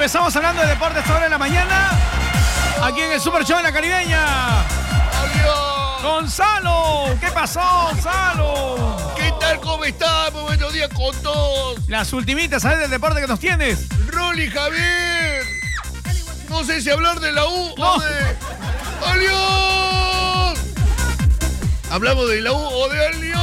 Empezamos hablando de deportes esta hora de la mañana. Aquí en el Super Show de la Caribeña. ¡Adiós! ¡Gonzalo! ¿Qué pasó, Gonzalo? ¿Qué tal? ¿Cómo estás? Muy buenos días con todos. Las ultimitas, ¿sabes del deporte que nos tienes? Rolly Javier. No sé si hablar de la U No. o de Alión. ¿Hablamos de la U o de Alión?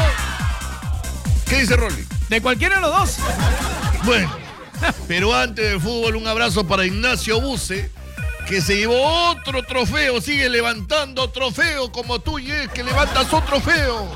¿Qué dice Rolly? De cualquiera de los dos. Bueno, pero antes del fútbol, un abrazo para Ignacio Buse, que se llevó otro trofeo, sigue levantando trofeo como tú, Yes, que levantas otro trofeo.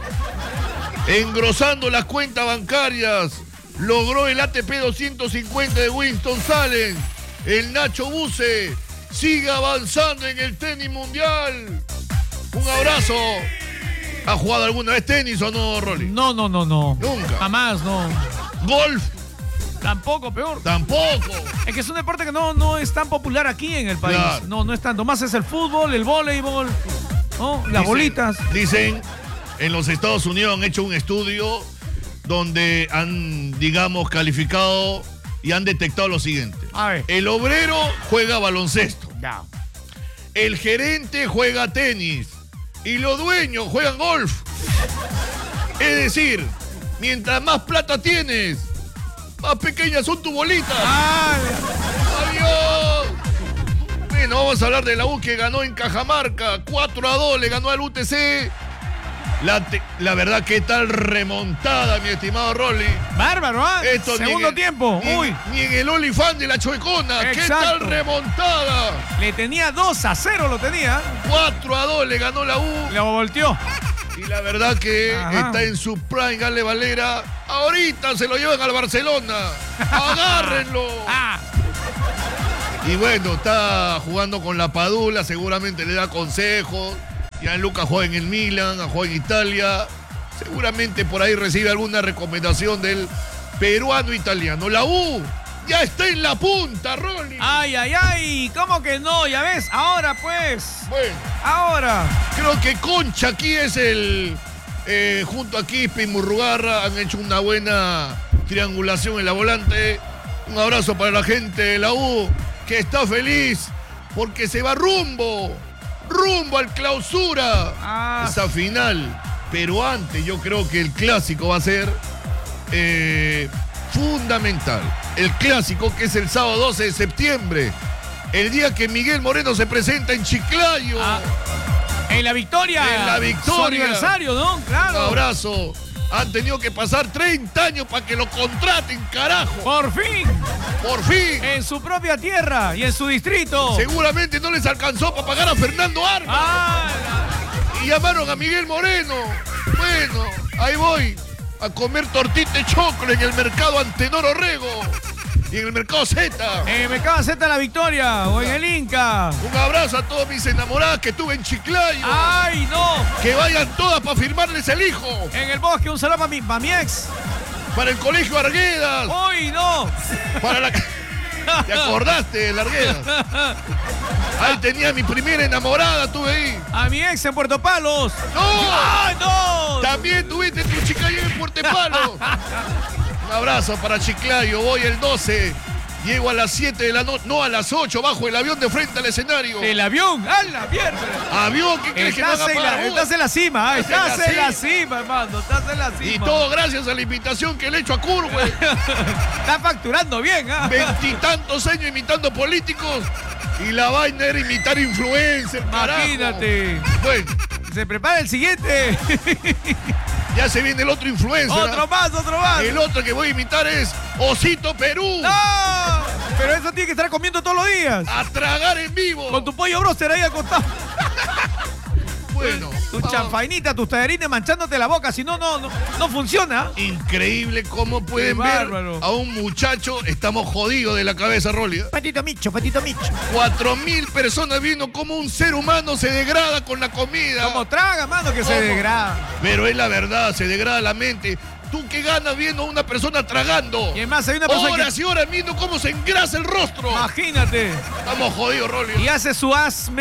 Engrosando las cuentas bancarias, logró el ATP 250 de Winston-Salem. El Nacho Buse sigue avanzando en el tenis mundial. Un abrazo. ¿Has jugado alguna vez tenis o no, Rolly? No. Nunca. Jamás, no. Golf, Tampoco, peor. tampoco. Es que es un deporte que no es tan popular aquí en el país. Claro. No es tanto. Más es el fútbol, el voleibol, ¿no? Las Dicen- bolitas. Dicen, en los Estados Unidos han hecho un estudio donde han, digamos, calificado y han detectado lo siguiente. A ver. El obrero juega baloncesto, Ya. el gerente juega tenis y los dueños juegan golf. Es decir, mientras más plata tienes, más pequeñas son tus bolitas. Ay, ¡Adiós! Bueno, vamos a hablar de la U que ganó en Cajamarca. 4-2 le ganó al UTC. La verdad, qué tal remontada, mi estimado Rolly. bárbaro, ¿ah? Esto ni Segundo en- tiempo. Ni, Uy. ni en el OnlyFans de la Chuecona. ¿Qué Exacto. tal remontada? Le tenía 2-0, lo tenía. 4-2 le ganó la U. Lo volteó. Y la verdad que Ajá. está en su prime, Gale Valera. Ahorita se lo llevan al Barcelona. Agárrenlo. Ah, Y bueno, está jugando con la Padula, seguramente le da consejos. Gianluca juega en el Milan, juega en Italia. Seguramente por ahí recibe alguna recomendación del peruano italiano. La U ya está en la punta, Rolly. ay. ¿Cómo que no? Ya ves, ahora pues. Bueno, Ahora. creo que Concha aquí es el... junto a Quispe y Murrugarra han hecho una buena triangulación en la volante. Un abrazo para la gente de la U que está feliz porque se va rumbo al clausura. Ah. Esa final. Pero antes yo creo que el clásico va a ser fundamental. El clásico que es el sábado 12 de septiembre. El día que Miguel Moreno se presenta en Chiclayo. Ah, en la victoria. En la victoria. Su aniversario, ¿no? Un Claro. abrazo. Han tenido que pasar 30 años para que lo contraten, carajo. Por fin. Por fin. En su propia tierra y en su distrito. Seguramente no les alcanzó para pagar a Fernando Armas. Ah, Y llamaron a Miguel Moreno. Bueno, ahí voy a comer tortita de choclo en el mercado Antenor Orrego. Y en el mercado Z. en el Mercado Z la victoria. O en el Inca. Un abrazo a todas mis enamoradas que tuve en Chiclayo. Ay, no. Que vayan todas para firmarles el hijo. En el bosque, un saludo para mi ex. Para el colegio Arguedas. Uy, no. Para la... ¿Te acordaste de Larguedas? Ahí tenía mi primera enamorada, tuve ahí. A mi ex en Puerto Palos. ¡No! ¡Ay, no! También tuviste tu Chiclayo en Puertepalo. Un abrazo para Chiclayo. Voy el 12. Llego a las 7 de la noche. No, a las 8. Bajo el avión de frente al escenario. El avión, a la mierda. Avión, ¿qué crees que no haga para Estás en la cima, Estás estás en en la la cima, hermano. Estás en la cima. Y todo gracias a la invitación que le he hecho a Curwe. Está facturando bien, ¿ah? 20 años imitando políticos. Y la vaina era imitar influencers, carajo. Imagínate. Bueno, Se prepara el siguiente. ya se viene el otro influencer. Otro más. El otro que voy a imitar es Osito Perú. ¡No! Pero eso tiene que estar comiendo todos los días. A tragar en vivo. Con tu pollo broster ahí acostado. Bueno, Tus vamos. chanfainitas, tus tallarines manchándote la boca. Si no funciona. Increíble cómo pueden Qué ver bárbaro. a un muchacho. Estamos jodidos de la cabeza, Rolly. Patito Micho. 4.000 personas viendo cómo un ser humano se degrada con la comida. Como traga, mano, que se ¿Cómo? degrada. Pero es la verdad, se degrada la mente. ¿Tú qué ganas viendo a una persona tragando? Y además hay una persona Horas y horas viendo cómo se engrasa el rostro. Imagínate. Estamos jodidos, Rolly. Y hace su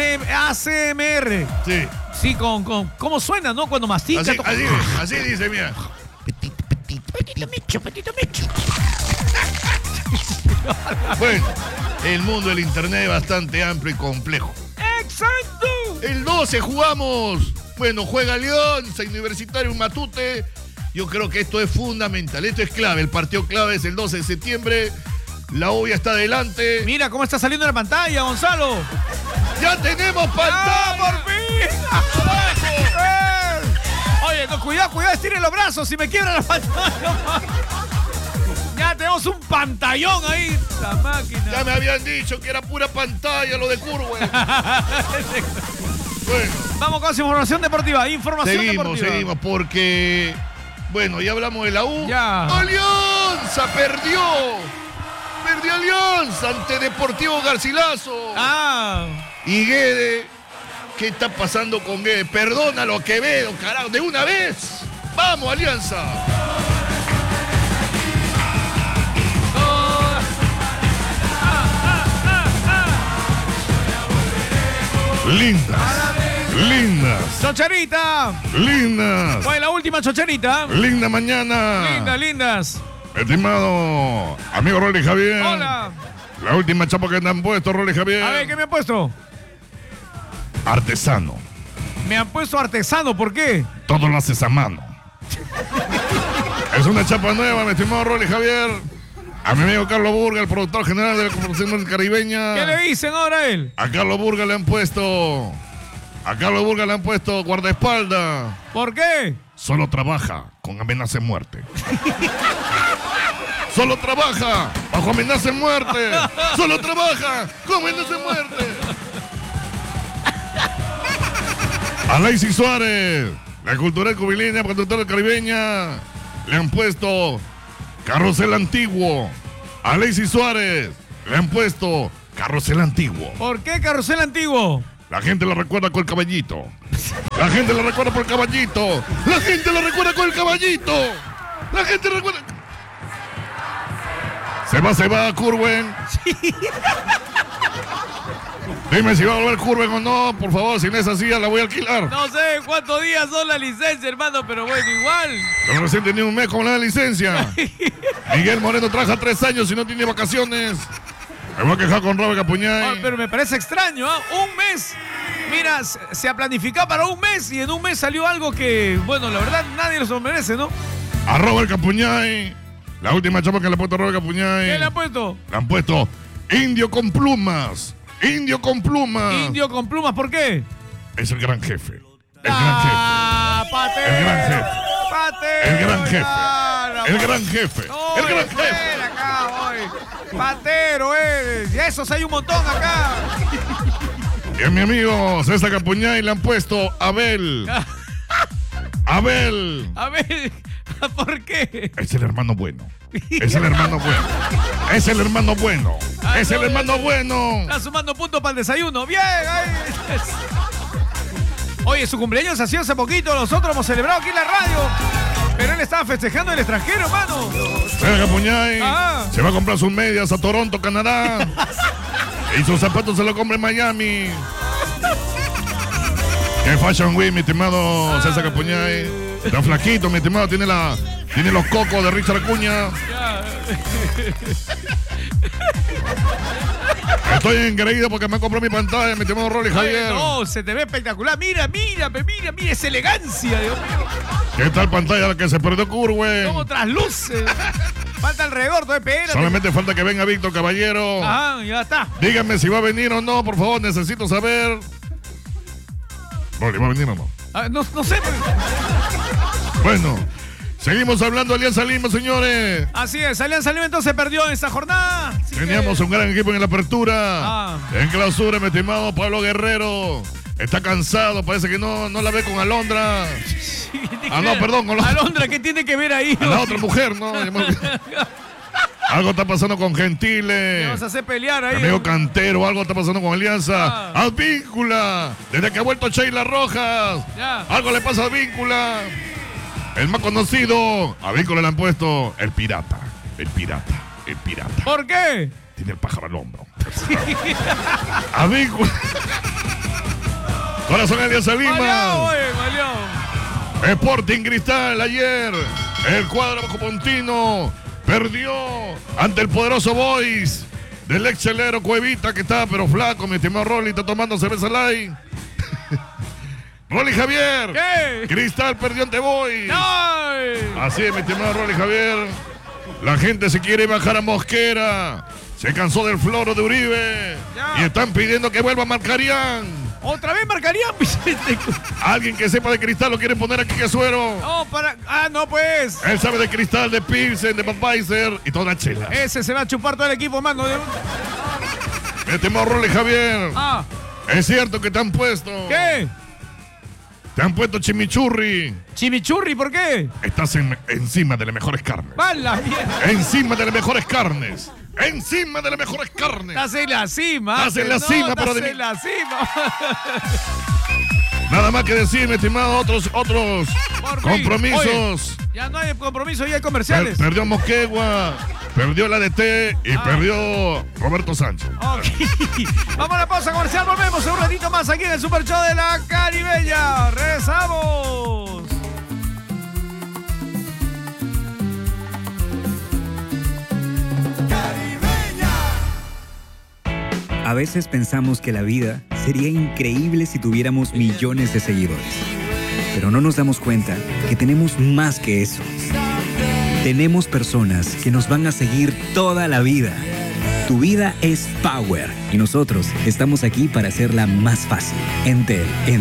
ASMR. Sí. Sí, con ¿cómo suena, no? Cuando mastica. Así dice, mira. Petito Micho. Bueno, el mundo del internet es bastante amplio y complejo. ¡Exacto! El 12 jugamos. Bueno, juega Alianza, Universitario Matute. Yo creo que esto es fundamental. Esto es clave. El partido clave es el 12 de septiembre. La U ya está adelante. Mira cómo está saliendo la pantalla, Gonzalo. ¡Ya tenemos pantalla! ¡Por fin! Oye, no, cuidado, estiren los brazos si me quiebran la pantalla. Ya tenemos un pantallón ahí. La máquina. Ya me habían dicho que era pura pantalla lo de Curwen. Bueno. Vamos con información deportiva. Seguimos, porque... Bueno, ya hablamos de la U. Ya. ¡Alianza perdió! Perdió Alianza ante Deportivo Garcilaso. Y Guede, ¿qué está pasando con Guede? Perdónalo, Quevedo, carajo, de una vez. ¡Vamos, Alianza! Lindas. Chocharita. Lindas. Fue la última chocharita. Linda mañana. Lindas. Estimado amigo Rolly Javier. Hola. La última chapa que te han puesto, Rolly Javier. A ver, ¿qué me han puesto? Artesano. Me han puesto artesano, ¿por qué? Todo lo haces a mano. Es una chapa nueva, mi estimado Rolly Javier. A mi amigo Carlos Burga, el productor general de la Corporación Caribeña. ¿Qué le dicen ahora a él? A Carlos Burga le han puesto guardaespaldas. ¿Por qué? Solo trabaja con amenaza de muerte. Solo trabaja bajo amenaza de muerte. Solo trabaja con amenaza de muerte. Alexis Suárez, la cultural cubilínea, productora caribeña, le han puesto carrusel antiguo. Alexis Suárez, le han puesto carrusel antiguo. ¿Por qué carrusel antiguo? La gente lo recuerda con el caballito. La gente lo recuerda por el caballito. La gente lo recuerda con el caballito. La gente recuerda. Se va, Curwen. Sí. Dime si va a volver Curwen o no, por favor, si no es así, ya la voy a alquilar. No sé cuántos días son la licencia, hermano, pero bueno, igual. Pero recién tenía un mes con la licencia. Miguel Moreno trabaja 3 años y no tiene vacaciones. Me voy a quejar con Robert Capuñay. Pero me parece extraño, ¿eh? Un mes. Mira, se ha planificado para un mes y en un mes salió algo que, bueno, la verdad nadie lo merece, ¿no? A Robert Capuñay, la última chapa que le ha puesto a Robert Capuñay. ¿Qué le han puesto? Le han puesto indio con plumas. Indio con plumas. Indio con plumas, ¿por qué? Es el gran jefe. El gran jefe. Patero. El gran jefe. Patero. El gran jefe. El gran jefe. El gran jefe. Acá, voy. Patero eres. Y esos hay un montón acá. Y a mi amigo César Capuñay le han puesto Abel. Abel. ¿Por qué? Es el hermano bueno. Es el hermano bueno. Es el hermano bueno. Es el hermano bueno. Está sumando puntos para el desayuno. Bien. Ahí. Oye, su cumpleaños ha sido hace poquito. Nosotros hemos celebrado aquí en la radio. Pero él estaba festejando en el extranjero, hermano. César Capuñay se va a comprar sus medias a Toronto, Canadá. Y sus zapatos se los compra en Miami. Qué Fashion Week, mi estimado César Capuñay. Está flaquito, mi estimado. Tiene los cocos de Richard Acuña. Estoy engreído porque me compró mi pantalla, mi estimado Rolly Javier. No, se te ve espectacular. Mira esa elegancia, Dios mío. ¿Qué tal pantalla la que se perdió Curwen? ¿Cómo trasluce? Falta alrededor, espérate. Solamente falta que venga Víctor Caballero. Ya está. Díganme si va a venir o no, por favor, necesito saber. Rolly, ¿va a venir o no? No sé. Bueno, seguimos hablando de Alianza Lima, señores. Así es, Alianza Lima entonces perdió en esta jornada. Teníamos un gran equipo en la apertura. En clausura, mi estimado Pablo Guerrero. Está cansado, parece que no la ve con Alondra. Perdón, con Alondra, ¿qué tiene que ver ahí? A la otra mujer, ¿no? Algo está pasando con Gentile. Me vas a hacer pelear ahí. Amigo Cantero, algo está pasando con Alianza. Advíncula, desde que ha vuelto Sheila Rojas. Algo le pasa a Advíncula. El más conocido, a Víncula le han puesto el pirata. ¿Por qué? Tiene el pájaro al hombro. A Víncula. Corazón Alianza Lima. Sporting Cristal ayer. El cuadro bajo Pontino perdió ante el poderoso Boys del ex chelero Cuevita, que estaba pero flaco. Mi estimado Rolly está tomando cerveza light. Rolly Javier. ¿Qué? Cristal perdió ante Boys. ¡Ay! Así es, mi estimado Rolly Javier. La gente se quiere bajar a Mosquera. Se cansó del floro de Uribe. Ya. Y están pidiendo que vuelva Marcarían. ¿Otra vez marcarían, Vicente? Alguien que sepa de Cristal lo quieren poner aquí que Suero. No, para... Ah, no, pues. Él sabe de Cristal, de Pilsen, de Budweiser y toda la chela. Ese se va a chupar todo el equipo, mano. Mi estimado Rolly Javier. Ah, Es cierto que te han puesto. ¿qué? Te han puesto chimichurri. Chimichurri, ¿por qué? Estás encima de las mejores carnes. ¡Mala mierda! Encima de las mejores carnes. Encima de las mejores carnes. Estás en la cima. Estás en la cima, pero estás de en la cima. Nada más que decir, mi estimado, otros Por fin. compromisos. Oye, ya no hay compromiso, ya hay comerciales. Perdió Moquegua, perdió la DT y perdió Roberto Sánchez. Ok. Vamos a la pausa comercial, volvemos en un ratito más aquí en el Super Show de la Caribeña. ¡Regresamos! A veces pensamos que la vida sería increíble si tuviéramos millones de seguidores. Pero no nos damos cuenta que tenemos más que eso. Tenemos personas que nos van a seguir toda la vida. Tu vida es Power y nosotros estamos aquí para hacerla más fácil. Entel.